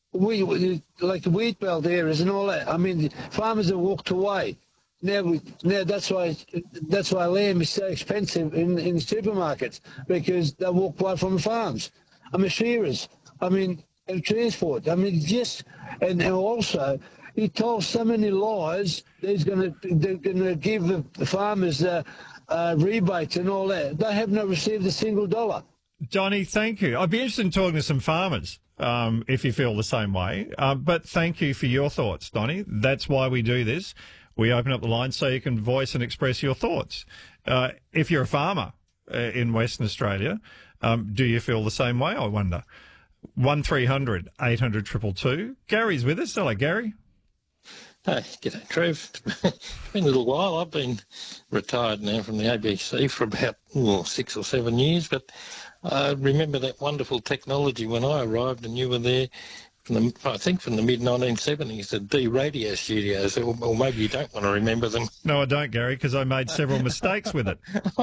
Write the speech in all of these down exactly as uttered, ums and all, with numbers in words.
we, we like the wheat belt areas and all that. I mean, the farmers have walked away. Now, we, now that's why that's why lamb is so expensive in in the supermarkets, because they walk away from the farms. I mean, shearers. I mean, and transport. I mean, just and, and also he told so many lies that he's going to they're going to give the, the farmers uh, uh, rebates and all that. They have not received a single dollar. Johnny, thank you. I'd be interested in talking to some farmers, um, if you feel the same way. Uh, but thank you for your thoughts, Donny. That's why we do this. We open up the line so you can voice and express your thoughts. Uh, if you're a farmer uh, in Western Australia, um, do you feel the same way, I wonder? one three hundred eight hundred two two two. Gary's with us. Hello, Gary. Hey, g'day, Trev. It's been a little while. I've been retired now from the A B C for about oh, six or seven years, but I remember that wonderful technology when I arrived, and you were there from the, I think from the mid nineteen seventies, the D radio studios, or, or maybe you don't want to remember them. No, I don't, Gary, because I made several mistakes with it.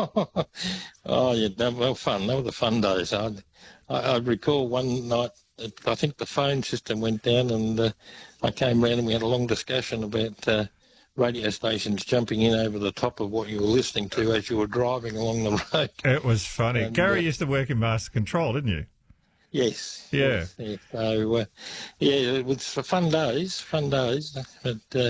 Oh, yeah, they were fun. They were the fun days. I'd, I, I recall one night, I think the phone system went down, and uh, I came round and we had a long discussion about uh, radio stations jumping in over the top of what you were listening to as you were driving along the road. It was funny. And, Gary uh, used to work in Master Control, didn't you? Yes. Yeah. Yes, yeah. So, uh, yeah, it was for fun days, fun days. But, uh,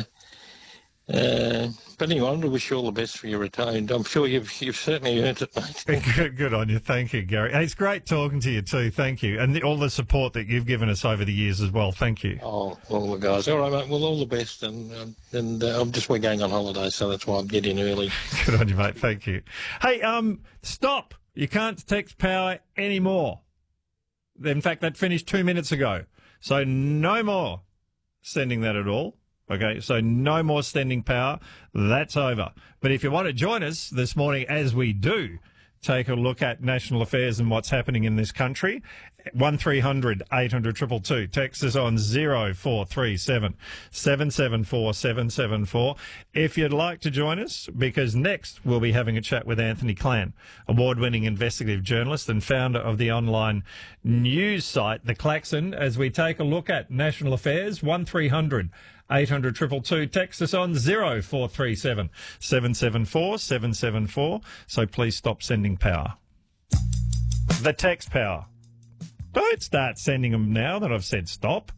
uh, but anyway, I want to wish you all the best for your retirement. I'm sure you've you've certainly earned it, mate. Good, good on you. Thank you, Gary. Hey, it's great talking to you too. Thank you. And the, all the support that you've given us over the years as well. Thank you. Oh, all the guys. All right, mate. Well, all the best. And um, and uh, I'm just we're going on holiday, so that's why I'm getting early. Good on you, mate. Thank you. Hey, um, stop. You can't text power anymore. In fact, that finished two minutes ago. So no more sending that at all. Okay, so no more sending power. That's over. But if you want to join us this morning, as we do, take a look at national affairs and what's happening in this country, one three hundred eight hundred two two two. Text us on zero four three seven seven seven four seven seven four if you'd like to join us, because next we'll be having a chat with Anthony Clan, award-winning investigative journalist and founder of the online news site The Klaxon, as we take a look at national affairs. one three hundred eight hundred two two two. Text us on zero four three seven seven seven four seven seven four. So please stop sending power. The text power. Don't start sending them now that I've said stop.